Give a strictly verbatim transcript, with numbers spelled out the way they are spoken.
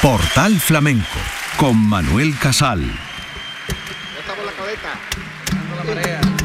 Portal Flamenco con Manuel Casal. Ya está por la cabeza, dando la marea.